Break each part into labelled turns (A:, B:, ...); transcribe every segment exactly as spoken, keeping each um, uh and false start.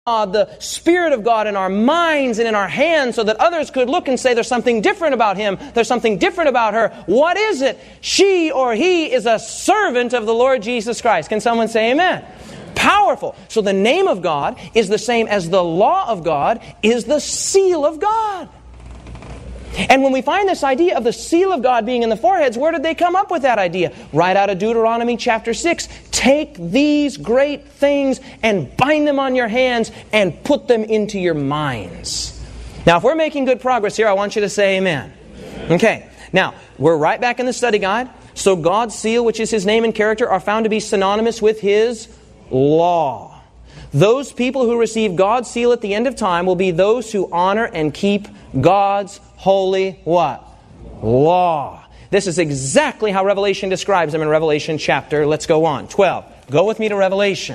A: God, the Spirit of God in our minds and in our hands so that others could look and say there's something different about him, there's something different about her. What is it? She or he is a servant of the Lord Jesus Christ. Can someone say amen? Powerful. So the name of God is the same as the law of God is the seal of God. And when we find this idea of the seal of God being in the foreheads, where did they come up with that idea? Right out of Deuteronomy chapter six. Take these great things and bind them on your hands and put them into your minds. Now, if we're making good progress here, I want you to say amen. Okay. Now, we're right back in the study guide. So God's seal, which is His name and character, are found to be synonymous with His law. Those people who receive God's seal at the end of time will be those who honor and keep God's holy what? Law. This is exactly how Revelation describes them in Revelation chapter, let's go on, twelve. Go with me to Revelation.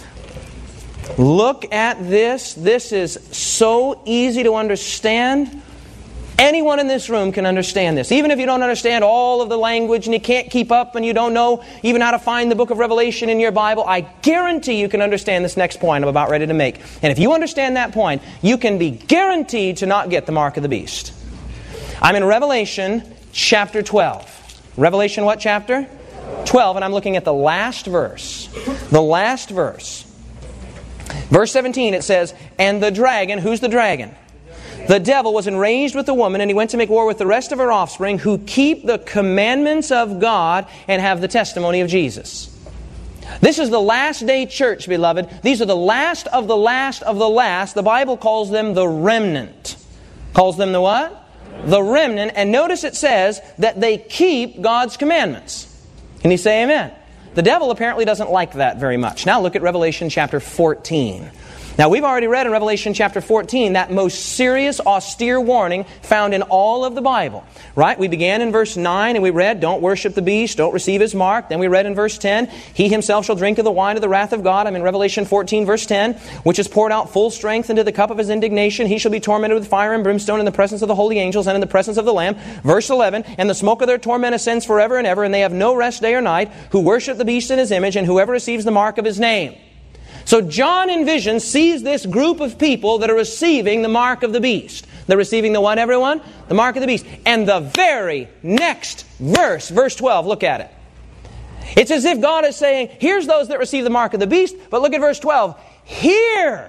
A: Look at this. This is so easy to understand. Anyone in this room can understand this. Even if you don't understand all of the language and you can't keep up and you don't know even how to find the book of Revelation in your Bible, I guarantee you can understand this next point I'm about ready to make. And if you understand that point, you can be guaranteed to not get the mark of the beast. I'm in Revelation chapter twelve. Revelation what chapter? twelve, and I'm looking at the last verse. The last verse. Verse seventeen, it says, "And the dragon," who's the dragon? "The devil was enraged with the woman, and he went to make war with the rest of her offspring, who keep the commandments of God and have the testimony of Jesus." This is the last day church, beloved. These are the last of the last of the last. The Bible calls them the remnant. Calls them the what? The remnant. And notice it says that they keep God's commandments. Can you say amen? The devil apparently doesn't like that very much. Now look at Revelation chapter fourteen. Now, we've already read in Revelation chapter fourteen that most serious, austere warning found in all of the Bible. Right? We began in verse nine and we read, "Don't worship the beast, don't receive his mark." Then we read in verse ten, "He himself shall drink of the wine of the wrath of God." I'm in Revelation fourteen verse ten, "Which is poured out full strength into the cup of his indignation. He shall be tormented with fire and brimstone in the presence of the holy angels and in the presence of the Lamb." Verse eleven, "And the smoke of their torment ascends forever and ever, and they have no rest day or night, who worship the beast in his image, and whoever receives the mark of his name." So John in vision sees this group of people that are receiving the mark of the beast. They're receiving the what, everyone? The mark of the beast. And the very next verse, verse twelve, look at it. It's as if God is saying, here's those that receive the mark of the beast, but look at verse twelve. Here,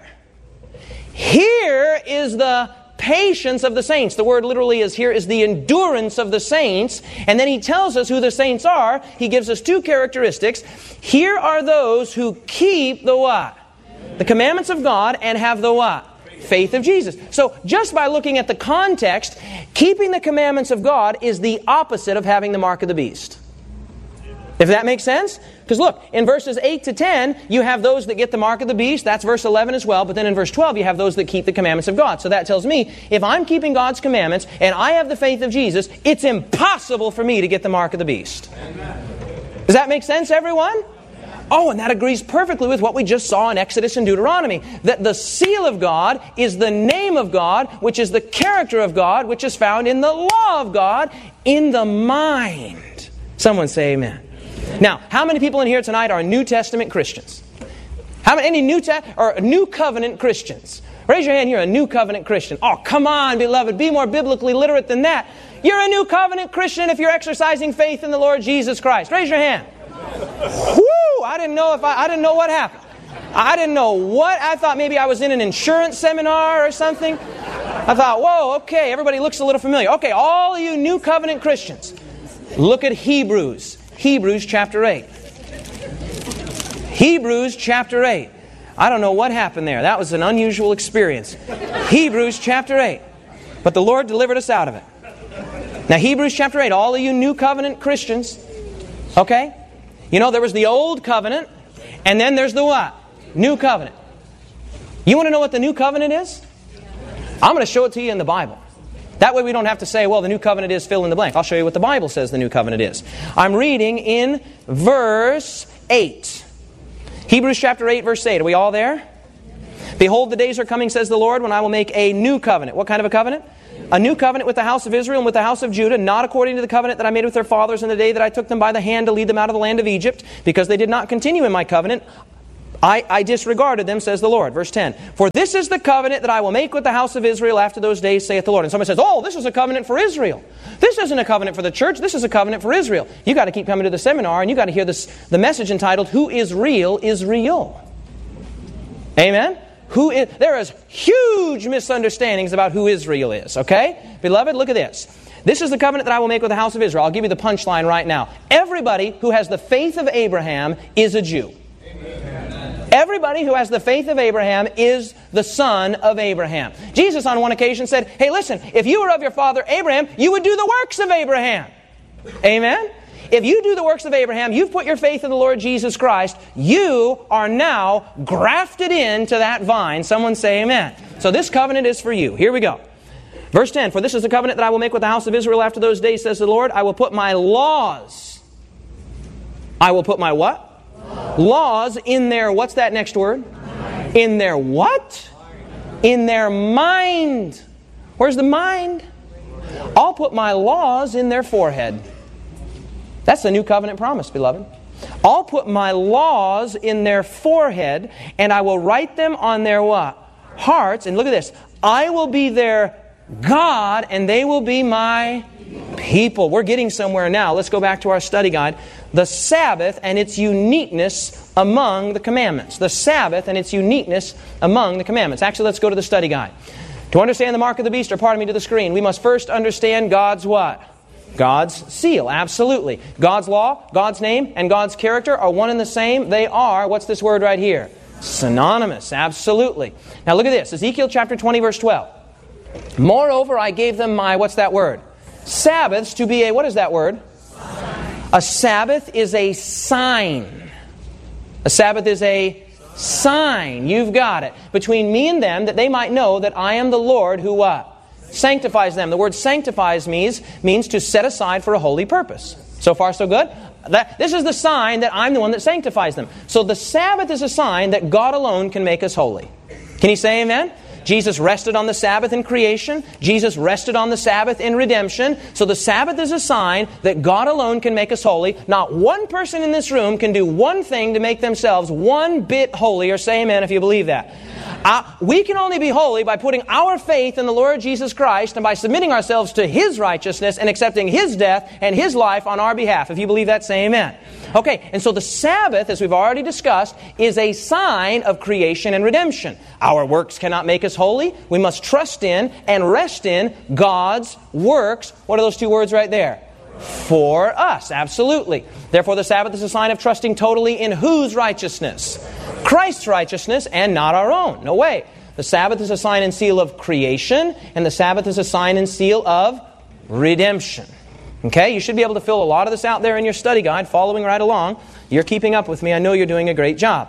A: here is the patience of the saints. The word literally is here is the endurance of the saints. And then he tells us who the saints are. He gives us two characteristics. Here are those who keep the what? The commandments of God and have the what? Faith of Jesus. So just by looking at the context, keeping the commandments of God is the opposite of having the mark of the beast. If that makes sense? Because look, in verses eight to ten, you have those that get the mark of the beast. That's verse eleven as well. But then in verse twelve, you have those that keep the commandments of God. So that tells me, if I'm keeping God's commandments and I have the faith of Jesus, it's impossible for me to get the mark of the beast. Amen. Does that make sense, everyone? Oh, and that agrees perfectly with what we just saw in Exodus and Deuteronomy. That the seal of God is the name of God, which is the character of God, which is found in the law of God, in the mind. Someone say amen. Now, how many people in here tonight are New Testament Christians? How many any New Te- or New Covenant Christians? Raise your hand. You're a New Covenant Christian. Oh, come on, beloved. Be more biblically literate than that. You're a New Covenant Christian if you're exercising faith in the Lord Jesus Christ. Raise your hand. Whoo! I didn't know if I, I didn't know what happened. I didn't know what. I thought maybe I was in an insurance seminar or something. I thought, whoa, okay, everybody looks a little familiar. Okay, all of you New Covenant Christians, look at Hebrews. Hebrews chapter eight. Hebrews chapter eight. I don't know what happened there. That was an unusual experience. Hebrews chapter eight. But the Lord delivered us out of it. Now Hebrews chapter eight, all of you New Covenant Christians, okay? You know, there was the Old Covenant, and then there's the what? New Covenant. You want to know what the New Covenant is? I'm going to show it to you in the Bible. That way we don't have to say, well, the New Covenant is fill in the blank. I'll show you what the Bible says the New Covenant is. I'm reading in verse eight. Hebrews chapter eight, verse eight. Are we all there? "Behold, the days are coming, says the Lord, when I will make a new covenant." What kind of a covenant? "A new covenant with the house of Israel and with the house of Judah, not according to the covenant that I made with their fathers in the day that I took them by the hand to lead them out of the land of Egypt, because they did not continue in my covenant. I, I disregarded them, says the Lord. Verse ten. For this is the covenant that I will make with the house of Israel after those days, saith the Lord. And somebody says, oh, this is a covenant for Israel. This isn't a covenant for the church. This is a covenant for Israel. You got to keep coming to the seminar, and you got to hear this, the message entitled, Who is Real is Real. Amen? Who is, there is huge misunderstandings about who Israel is. Okay? Beloved, look at this. This is the covenant that I will make with the house of Israel. I'll give you the punchline right now. Everybody who has the faith of Abraham is a Jew. Amen. Everybody who has the faith of Abraham is the son of Abraham. Jesus on one occasion said, hey, listen, if you were of your father Abraham, you would do the works of Abraham. Amen? If you do the works of Abraham, you've put your faith in the Lord Jesus Christ, you are now grafted into that vine. Someone say amen. So this covenant is for you. Here we go. Verse ten, for this is the covenant that I will make with the house of Israel after those days, says the Lord. I will put my laws. I will put my what? Laws, laws in their, what's that next word? Mind. In their what? Mind. In their mind. Where's the mind? I'll put my laws in their forehead. That's the new covenant promise, beloved. I'll put my laws in their forehead, and I will write them on their what? Hearts. And look at this. I will be their God, and they will be my people. We're getting somewhere now. Let's go back to our study guide. The Sabbath and its uniqueness among the commandments. The Sabbath and its uniqueness among the commandments. Actually, let's go to the study guide. To understand the mark of the beast, or pardon me, to the screen, we must first understand God's what? God's seal, absolutely. God's law, God's name, and God's character are one and the same. They are, what's this word right here? Synonymous, absolutely. Now look at this. Ezekiel chapter twenty, verse twelve. Moreover, I gave them my, what's that word? Sabbaths to be a, what is that word? Sign. A Sabbath is a sign. A Sabbath is a sign. You've got it. Between me and them, that they might know that I am the Lord who what? Sanctifies them. The word sanctifies means, means to set aside for a holy purpose. So far, so good? That, this is the sign that I'm the one that sanctifies them. So the Sabbath is a sign that God alone can make us holy. Can you say amen? Jesus rested on the Sabbath in creation. Jesus rested on the Sabbath in redemption. So the Sabbath is a sign that God alone can make us holy. Not one person in this room can do one thing to make themselves one bit holier. Say amen if you believe that. Uh, we can only be holy by putting our faith in the Lord Jesus Christ and by submitting ourselves to His righteousness and accepting His death and His life on our behalf. If you believe that, say amen. Okay, and so the Sabbath, as we've already discussed, is a sign of creation and redemption. Our works cannot make us holy. We must trust in and rest in God's works. What are those two words right there? For us, absolutely. Therefore, the Sabbath is a sign of trusting totally in whose righteousness? Christ's righteousness and not our own. No way. The Sabbath is a sign and seal of creation, and the Sabbath is a sign and seal of redemption. Okay, you should be able to fill a lot of this out there in your study guide, following right along. You're keeping up with me. I know you're doing a great job.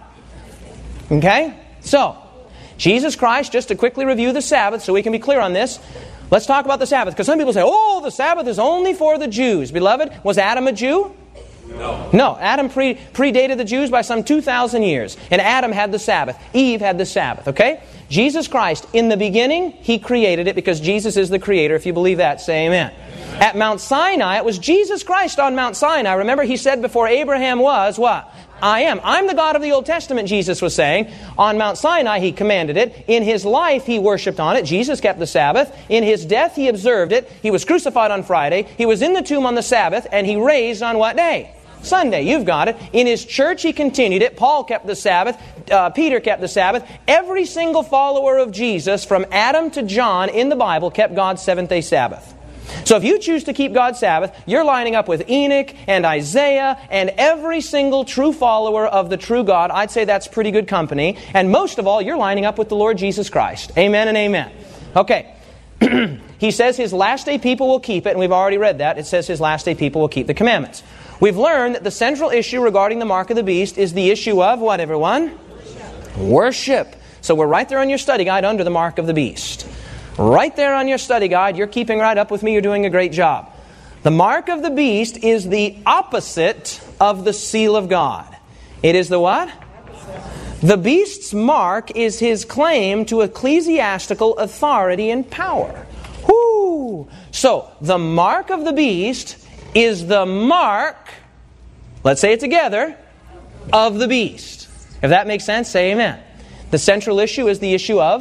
A: Okay, so Jesus Christ, just to quickly review the Sabbath so we can be clear on this. Let's talk about the Sabbath, because some people say, oh, the Sabbath is only for the Jews. Beloved, was Adam a Jew? No. No, Adam pre- predated the Jews by some two thousand years. And Adam had the Sabbath. Eve had the Sabbath, okay? Jesus Christ, in the beginning, He created it because Jesus is the Creator. If you believe that, say amen. Amen. At Mount Sinai, it was Jesus Christ on Mount Sinai. Remember, He said before Abraham was, what? I am. I'm the God of the Old Testament, Jesus was saying. On Mount Sinai, He commanded it. In His life, He worshipped on it. Jesus kept the Sabbath. In His death, He observed it. He was crucified on Friday. He was in the tomb on the Sabbath. And He raised on what day? Sunday. You've got it. In His church, He continued it. Paul kept the Sabbath. Uh, Peter kept the Sabbath. Every single follower of Jesus, from Adam to John in the Bible, kept God's seventh-day Sabbath. So if you choose to keep God's Sabbath, you're lining up with Enoch and Isaiah and every single true follower of the true God. I'd say that's pretty good company. And most of all, you're lining up with the Lord Jesus Christ. Amen and amen. Okay. He says His last day people will keep it, and we've already read that. It says His last day people will keep the commandments. We've learned that the central issue regarding the mark of the beast is the issue of what, everyone? Worship. Worship. So we're right there on your study guide under the mark of the beast. Right there on your study guide. You're keeping right up with me. You're doing a great job. The mark of the beast is the opposite of the seal of God. It is the what? The beast's mark is his claim to ecclesiastical authority and power. Whoo! So, the mark of the beast is the mark, let's say it together, of the beast. If that makes sense, say amen. The central issue is the issue of